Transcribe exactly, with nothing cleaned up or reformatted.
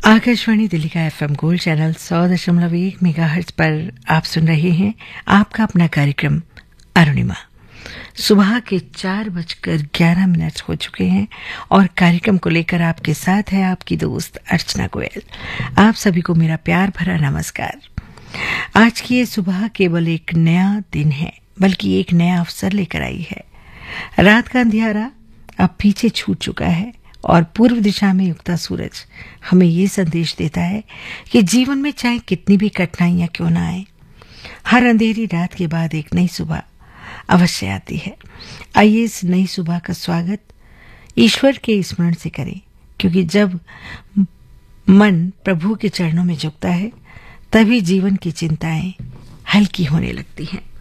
आकाशवाणी दिल्ली का FM gold channel सौ दशमलव एक मेगाहर्ट्ज पर आप सुन रहे हैं आपका अपना कार्यक्रम अरुणिमा। सुबह के चार बजकर ग्यारह मिनट हो चुके हैं और कार्यक्रम को लेकर आपके साथ है आपकी दोस्त अर्चना गोयल। आप सभी को मेरा प्यार भरा नमस्कार। आज की ये सुबह केवल एक नया दिन है, बल्कि एक नया अवसर लेकर आई है। रात का अंधियारा अब पीछे छूट चुका है और पूर्व दिशा में उगता सूरज हमें ये संदेश देता है कि जीवन में चाहे कितनी भी कठिनाइयां क्यों ना आए, हर अंधेरी रात के बाद एक नई सुबह अवश्य आती है। आइए इस नई सुबह का स्वागत ईश्वर के स्मरण से करें, क्योंकि जब मन प्रभु के चरणों में झुकता है तभी जीवन की चिंताएं हल्की होने लगती हैं।